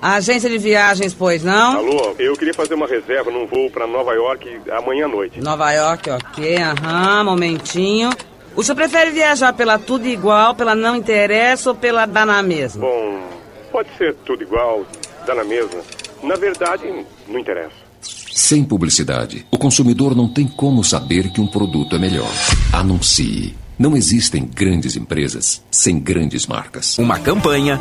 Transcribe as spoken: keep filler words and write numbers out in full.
Agência de viagens, pois não? Alô, eu queria fazer uma reserva num voo pra Nova York amanhã à noite. Nova York, ok, aham, momentinho. O senhor prefere viajar pela Tudo Igual, pela Não Interessa ou pela Dá na Mesma? Bom, pode ser tudo igual, dá na mesma. Na verdade, não interessa. Sem publicidade, o consumidor não tem como saber que um produto é melhor. Anuncie. Não existem grandes empresas sem grandes marcas. Uma campanha